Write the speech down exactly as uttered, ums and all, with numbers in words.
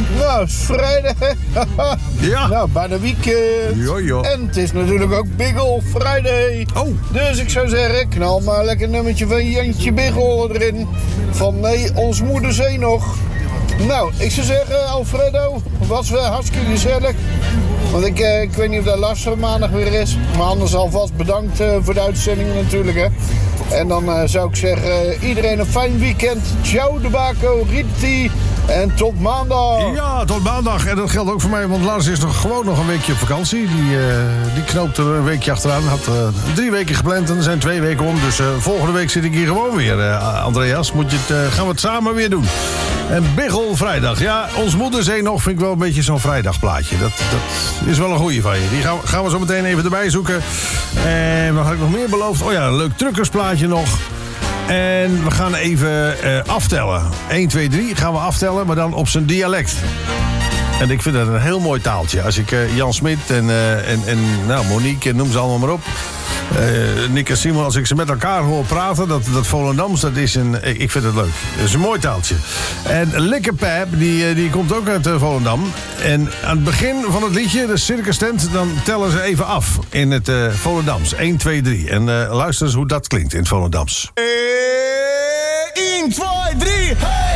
Nou, het is vrijdag, hè? Ja. Nou, bijna weekend. Jo, jo. En het is natuurlijk ook Biggel Friday. Oh. Dus ik zou zeggen, knal maar lekker een nummertje van Jantje Biggel erin. Van nee, ons moeder zee nog. Nou, ik zou zeggen, Alfredo, was wel hartstikke gezellig. Want ik, eh, ik weet niet of dat last van maandag weer is. Maar anders alvast bedankt uh, voor de uitzending natuurlijk, hè. En dan uh, zou ik zeggen, uh, iedereen een fijn weekend. Ciao de Baco, Riti. En tot maandag. Ja, tot maandag. En dat geldt ook voor mij, want Lars is nog gewoon nog een weekje op vakantie. Die, uh, die knoopt er een weekje achteraan. Had uh, drie weken gepland en er zijn twee weken om. Dus uh, volgende week zit ik hier gewoon weer. Uh, Andreas, moet je het, uh, gaan we het samen weer doen. En Biggel vrijdag. Ja, ons moederzee nog vind ik wel een beetje zo'n vrijdagplaatje. Dat, dat is wel een goeie van je. Die gaan we, gaan we zo meteen even erbij zoeken. En wat had ik nog meer beloofd? Oh ja, een leuk truckersplaatje nog. En we gaan even uh, aftellen. één, twee, drie gaan we aftellen, maar dan op zijn dialect. En ik vind dat een heel mooi taaltje. Als ik uh, Jan Smit en, uh, en, en nou, Monique, noem ze allemaal maar op. Uh, Nick en Simon, als ik ze met elkaar hoor praten, dat, dat Volendams, dat is een, ik vind het leuk. Dat is een mooi taaltje. En Likkerpijp, die, die komt ook uit uh, Volendam. En aan het begin van het liedje, de circus tent, dan tellen ze even af in het uh, Volendams. één, twee, drie. En uh, luister eens hoe dat klinkt in het Volendams. één, twee, drie, hey!